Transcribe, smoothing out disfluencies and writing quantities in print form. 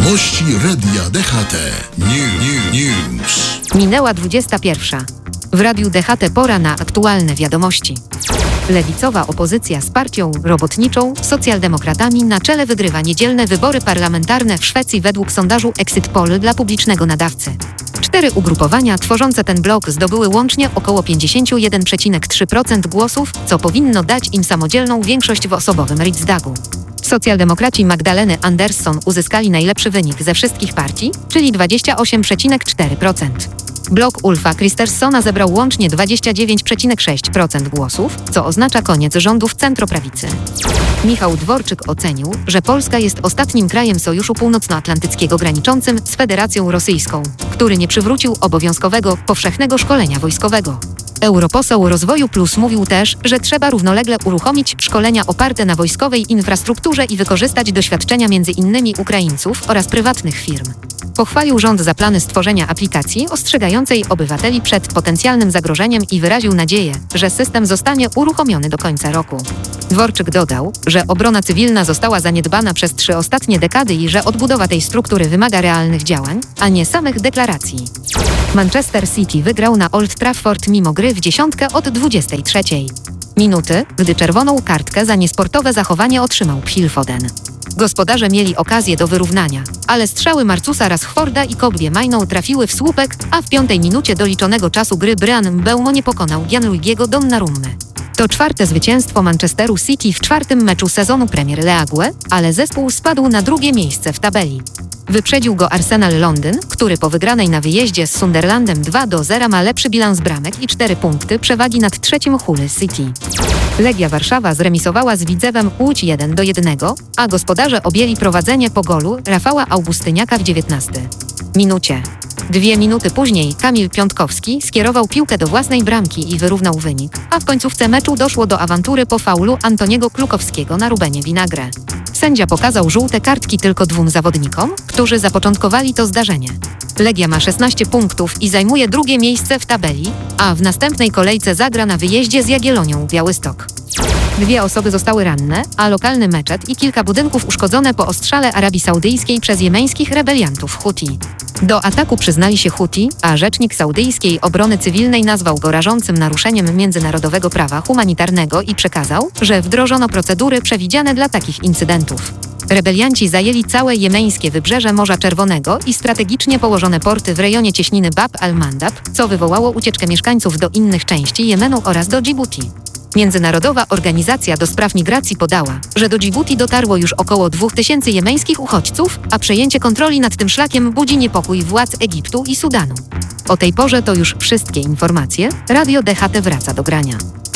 Wiadomości Radia DHT. News. Minęła 21. W Radiu DHT pora na aktualne wiadomości. Lewicowa opozycja z partią robotniczą, socjaldemokratami na czele wygrywa niedzielne wybory parlamentarne w Szwecji według sondażu Exit Poll dla publicznego nadawcy. 4 ugrupowania tworzące ten blok zdobyły łącznie około 51,3% głosów, co powinno dać im samodzielną większość w osobowym Riksdagu. Socjaldemokraci Magdaleny Andersson uzyskali najlepszy wynik ze wszystkich partii, czyli 28,4%. Blok Ulfa Kristerssona zebrał łącznie 29,6% głosów, co oznacza koniec rządów centroprawicy. Michał Dworczyk ocenił, że Polska jest ostatnim krajem Sojuszu Północnoatlantyckiego graniczącym z Federacją Rosyjską, który nie przywrócił obowiązkowego, powszechnego szkolenia wojskowego. Europoseł Rozwoju Plus mówił też, że trzeba równolegle uruchomić szkolenia oparte na wojskowej infrastrukturze i wykorzystać doświadczenia m.in. Ukraińców oraz prywatnych firm. Pochwalił rząd za plany stworzenia aplikacji ostrzegającej obywateli przed potencjalnym zagrożeniem i wyraził nadzieję, że system zostanie uruchomiony do końca roku. Dworczyk dodał, że obrona cywilna została zaniedbana przez 3 ostatnie dekady i że odbudowa tej struktury wymaga realnych działań, a nie samych deklaracji. Manchester City wygrał na Old Trafford mimo gry w dziesiątkę od 23 minuty, gdy czerwoną kartkę za niesportowe zachowanie otrzymał Phil Foden. Gospodarze mieli okazję do wyrównania, ale strzały Marcusa Rashforda i Kobbie Mainoo trafiły w słupek, a w 5 minucie doliczonego czasu gry Bryan Mbeumo nie pokonał Gianluigiego Donnarummy. To 4. zwycięstwo Manchesteru City w 4. meczu sezonu Premier League, ale zespół spadł na 2. miejsce w tabeli. Wyprzedził go Arsenal Londyn, który po wygranej na wyjeździe z Sunderlandem 2-0 ma lepszy bilans bramek i 4 punkty przewagi nad 3. Hull City. Legia Warszawa zremisowała z Widzewem Łódź 1-1, a gospodarze objęli prowadzenie po golu Rafała Augustyniaka w 19 minucie. 2 minuty później Kamil Piątkowski skierował piłkę do własnej bramki i wyrównał wynik, a w końcówce meczu doszło do awantury po faulu Antoniego Klukowskiego na Rubenie Vinagre. Sędzia pokazał żółte kartki tylko 2 zawodnikom, którzy zapoczątkowali to zdarzenie. Legia ma 16 punktów i zajmuje 2. miejsce w tabeli, a w następnej kolejce zagra na wyjeździe z Jagiellonią Białystok. 2 osoby zostały ranne, a lokalny meczet i kilka budynków uszkodzone po ostrzale Arabii Saudyjskiej przez jemeńskich rebeliantów Huti. Do ataku przyznali się Huti, a rzecznik saudyjskiej obrony cywilnej nazwał go rażącym naruszeniem międzynarodowego prawa humanitarnego i przekazał, że wdrożono procedury przewidziane dla takich incydentów. Rebelianci zajęli całe jemeńskie wybrzeże Morza Czerwonego i strategicznie położone porty w rejonie cieśniny Bab al-Mandab, co wywołało ucieczkę mieszkańców do innych części Jemenu oraz do Dżibuti. Międzynarodowa Organizacja do Spraw Migracji podała, że do Dżibuti dotarło już około 2000 jemeńskich uchodźców, a przejęcie kontroli nad tym szlakiem budzi niepokój władz Egiptu i Sudanu. O tej porze to już wszystkie informacje. Radio DHT wraca do grania.